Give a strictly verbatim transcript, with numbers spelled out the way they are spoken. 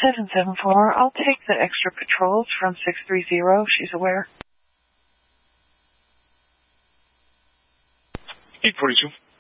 seven seven four, I'll take the extra patrols from six three zero. She's aware. eight forty-two.